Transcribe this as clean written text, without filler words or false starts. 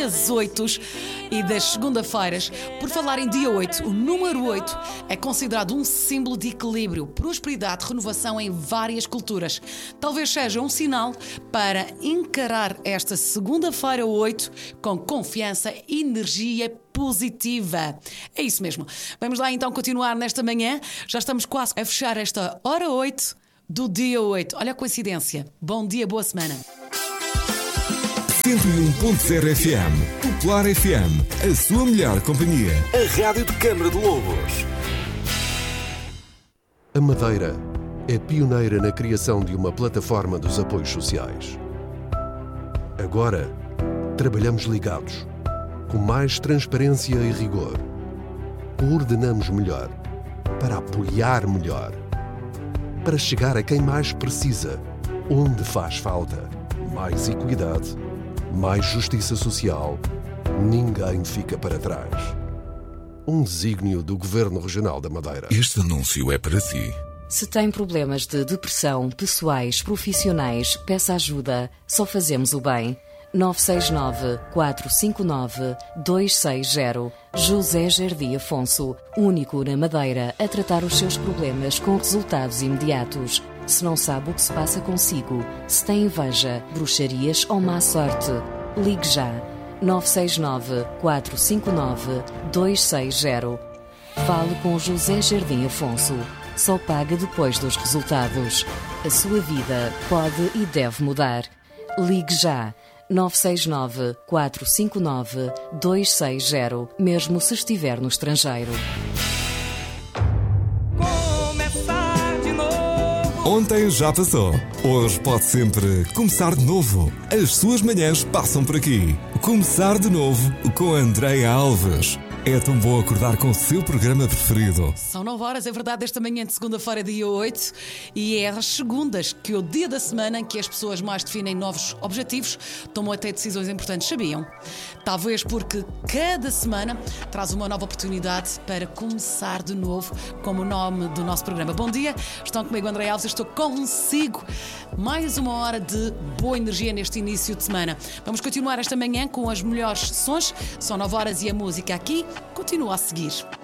dias 8 e das segunda-feiras. Por falar em dia 8, o número 8 é considerado um símbolo de equilíbrio, prosperidade, renovação em várias culturas. Talvez seja um sinal para encarar esta segunda-feira 8 com confiança e energia positiva. É isso mesmo. Vamos lá então continuar nesta manhã. Já estamos quase a fechar esta hora 8 do dia 8. Olha a coincidência. Bom dia, boa semana. 101.0 FM, Popular FM, a sua melhor companhia. A Rádio de Câmara de Lobos. A Madeira é pioneira na criação de uma plataforma dos apoios sociais. Agora, trabalhamos ligados, com mais transparência e rigor. Coordenamos melhor, para apoiar melhor, para chegar a quem mais precisa, onde faz falta. Mais equidade, mais justiça social, ninguém fica para trás. Um desígnio do Governo Regional da Madeira. Este anúncio é para si. Se tem problemas de depressão, pessoais, profissionais, peça ajuda. Só fazemos o bem. 969-459-260. José Jardim Afonso, único na Madeira a tratar os seus problemas com resultados imediatos. Se não sabe o que se passa consigo, se tem inveja, bruxarias ou má sorte, ligue já. 969-459-260. Fale com José Jardim Afonso. Só paga depois dos resultados. A sua vida pode e deve mudar. Ligue já. 969-459-260, mesmo se estiver no estrangeiro. Ontem já passou. Hoje pode sempre começar de novo. As suas manhãs passam por aqui. Começar de novo com Andréia Alves. É tão bom acordar com o seu programa preferido. São 9 horas, é verdade, esta manhã de segunda-feira, dia 8. E é às segundas que é o dia da semana em que as pessoas mais definem novos objetivos, tomam até decisões importantes, sabiam? Talvez porque cada semana traz uma nova oportunidade para começar de novo, como o nome do nosso programa. Bom dia, estão comigo Andréia Alves, eu estou consigo mais uma hora de boa energia neste início de semana. Vamos continuar esta manhã com as melhores sons, são 9 horas e a música aqui continua a seguir.